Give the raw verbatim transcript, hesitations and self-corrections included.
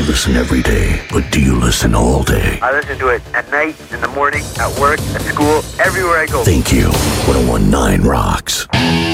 you listen every day, but do you listen all day? I listen to it at night, in the morning, at work, at school, everywhere I go. Thank you. ten nineteen rocks.